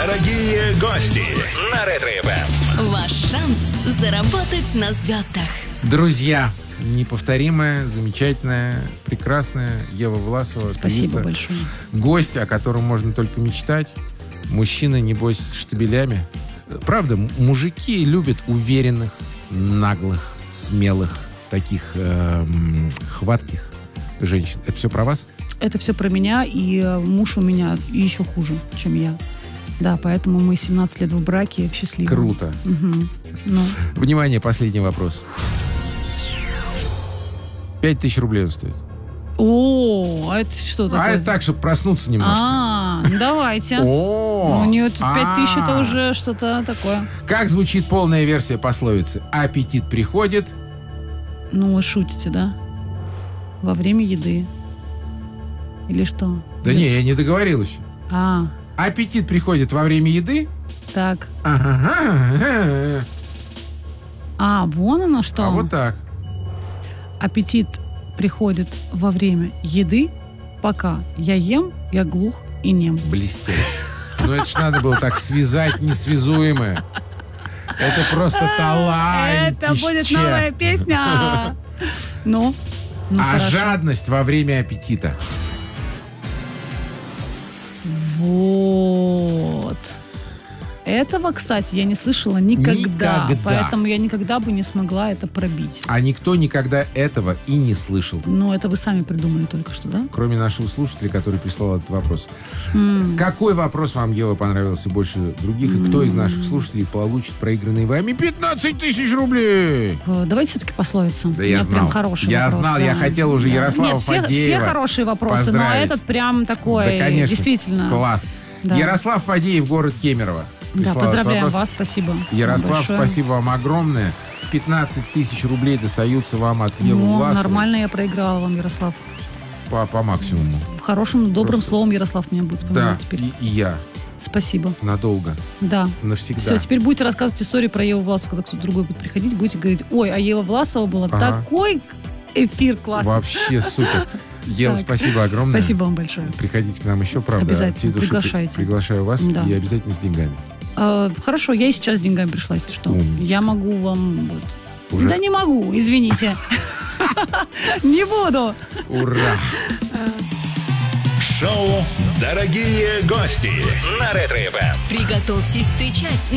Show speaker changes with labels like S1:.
S1: Дорогие гости на Ретро-ФМ.
S2: Ваш шанс заработать на звездах.
S3: Друзья, неповторимая, замечательная, прекрасная Ева Власова.
S4: Спасибо
S3: певица,
S4: большое.
S3: гость, о котором можно только мечтать. Мужчина, небось, с штабелями. Правда, мужики любят уверенных, наглых, смелых, таких хватких женщин. Это все про вас?
S4: Это все про меня, и муж у меня еще хуже, чем я. Да, поэтому мы 17 лет в браке, счастливы.
S3: Круто.
S4: Угу. Ну.
S3: Внимание, последний вопрос. 5000 рублей он стоит.
S4: О, а это что такое?
S3: А это так, чтобы проснуться немножко.
S4: Ну давайте.
S3: О,
S4: Ну, нет, 5000 это уже что-то такое.
S3: Как звучит полная версия пословицы? Аппетит приходит.
S4: Ну, вы шутите, да? Во время еды. Или что?
S3: Да не, я не договорил еще. Аппетит приходит во время еды.
S4: Так.
S3: Ага.
S4: Вон оно что.
S3: А вот так.
S4: Аппетит приходит во время еды, пока я ем, я глух и нем.
S3: Блестяще. Ну это ж надо было так связать несвязуемое. Это просто талантище.
S4: Это будет новая песня. Ну, хорошо.
S3: Жадность во время аппетита.
S4: Вот. Этого, кстати, я не слышала никогда. Поэтому я никогда бы не смогла это пробить.
S3: А никто никогда этого и не слышал.
S4: Ну, это вы сами придумали только что, да?
S3: Кроме нашего слушателя, который прислал этот вопрос. Какой вопрос вам, Ева, понравился больше других? И кто из наших слушателей получит проигранные вами 15 тысяч рублей?
S4: Давайте все-таки пословицу.
S3: Да я знал.
S4: Прям хороший
S3: я
S4: вопрос.
S3: знал,
S4: да.
S3: я хотел уже Ярослава Фадеева.
S4: Все хорошие вопросы,
S3: поздравить.
S4: но этот прям такой,
S3: да, конечно,
S4: действительно.
S3: Класс.
S4: Да.
S3: Ярослав Фадеев, город Кемерово.
S4: Да, поздравляем вас, спасибо.
S3: Ярослав,
S4: большое.
S3: спасибо вам огромное. 15 тысяч рублей достаются вам от Евы Власовой.
S4: Нормально я проиграла вам, Ярослав.
S3: По максимуму.
S4: Хорошим, добрым
S3: Просто...
S4: словом Ярослав меня будет вспоминать
S3: да,
S4: теперь.
S3: И я.
S4: Спасибо.
S3: Надолго.
S4: Да.
S3: Навсегда.
S4: Все, теперь будете рассказывать историю про Еву Власову, когда кто-то другой будет приходить, будете говорить: ой, а Ева Власова была такой эфир классный.
S3: Вообще супер. Ева, спасибо огромное.
S4: Спасибо вам большое.
S3: Приходите к нам еще, правда.
S4: Обязательно, приглашайте.
S3: Приглашаю вас,
S4: да.
S3: И обязательно с деньгами.
S4: Хорошо, я и сейчас с деньгами пришла, если что.
S3: Умничка.
S4: Я могу вам...
S3: Уже?
S4: Да не могу, извините. Не буду.
S3: Ура!
S1: Шоу «Дорогие гости» на Ретро-ФМ.
S2: Приготовьтесь встречать